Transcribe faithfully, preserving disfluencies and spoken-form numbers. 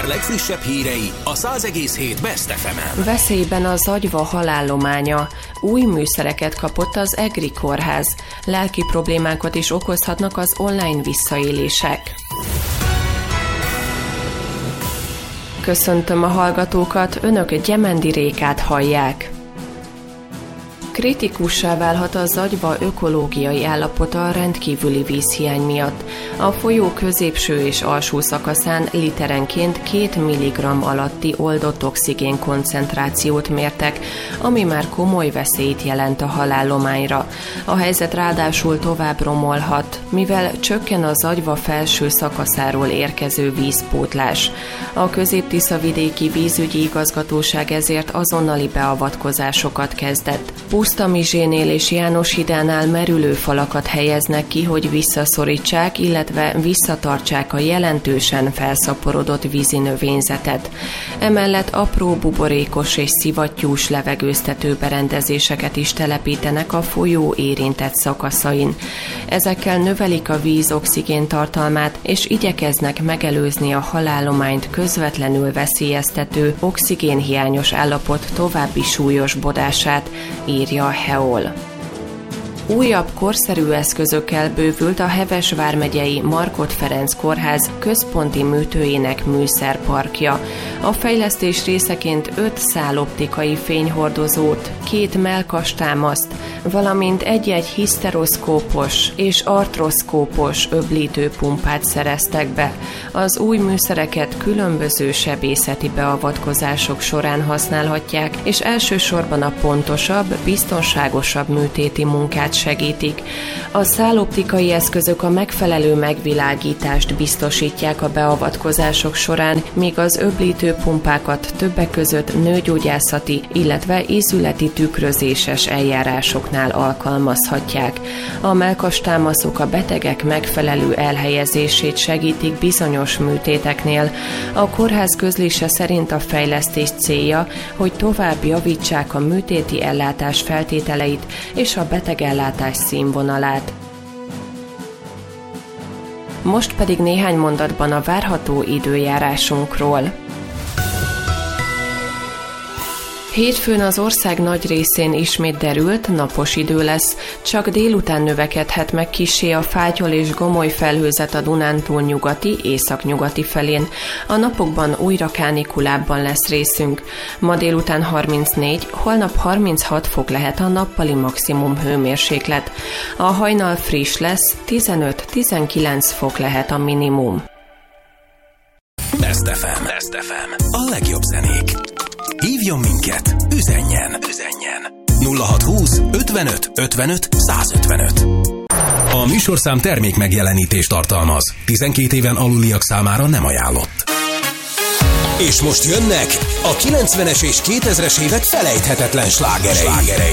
Sláger legfrissebb hírei a száz egész hét Best ef emen. Veszélyben a zagyva halállománya. Új műszereket kapott az EGRI kórház. Lelki problémákat is okozhatnak az online visszaélések. Köszöntöm a hallgatókat, önök Gyemendi Rékát hallják. Kritikussá válhat a zagyva ökológiai állapota a rendkívüli vízhiány miatt. A folyó középső és alsó szakaszán literenként két milligramm alatti oldott oxigén koncentrációt mértek, ami már komoly veszélyt jelent a halállományra. A helyzet ráadásul tovább romolhat, mivel csökken a zagyva felső szakaszáról érkező vízpótlás. A Közép-Tisza-vidéki vízügyi igazgatóság ezért azonnali beavatkozásokat kezdett. Pusztamizsénél és János hídánál merülő falakat helyeznek ki, hogy visszaszorítsák, illetve visszatartsák a jelentősen felszaporodott vízi növényzetet. Emellett apró buborékos és szivattyús levegőztető berendezéseket is telepítenek a folyó érintett szakaszain. Ezekkel növelik a víz oxigén tartalmát, és igyekeznek megelőzni a halállományt közvetlenül veszélyeztető oxigénhiányos állapot további súlyosbodását, írja a Heol. Újabb korszerű eszközökkel bővült a Heves vármegyei Markhot Ferenc kórház központi műtőjének műszerparkja. A fejlesztés részeként öt száloptikai fényhordozót, két mellkastámaszt, valamint egy-egy hiszteroszkópos és artroszkópos öblítőpumpát szereztek be. Az új műszereket különböző sebészeti beavatkozások során használhatják, és elsősorban a pontosabb, biztonságosabb műtéti munkát segítik. A száloptikai eszközök a megfelelő megvilágítást biztosítják a beavatkozások során, míg az öblítőpumpákat többek között nőgyógyászati, illetve ízületi tükrözéses eljárásoknál alkalmazhatják. A mellkastámaszok a betegek megfelelő elhelyezését segítik bizonyos műtéteknél. A kórház közlése szerint a fejlesztés célja, hogy tovább javítsák a műtéti ellátás feltételeit és a betegellátás színvonalát. Most pedig néhány mondatban a várható időjárásunkról. Hétfőn az ország nagy részén ismét derült, napos idő lesz, csak délután növekedhet meg kissé a fátyol és gomoly felhőzet a Dunántúl nyugati, északnyugati felén. A napokban újra kánikulábban lesz részünk. Ma délután harmincnégy, holnap harminchat fok lehet a nappali maximum hőmérséklet. A hajnal friss lesz, tizenöt-tizenkilenc fok lehet a minimum. Best ef em. Best ef em. A legjobb zenék. Hívjon minket, üzenjen, üzenjen. nulla hat húsz ötvenöt ötvenöt százötvenöt. A műsorszám termék megjelenítést tartalmaz. tizenkét éven aluliak számára nem ajánlott. És most jönnek a kilencvenes és kétezres évek felejthetetlen slágerei.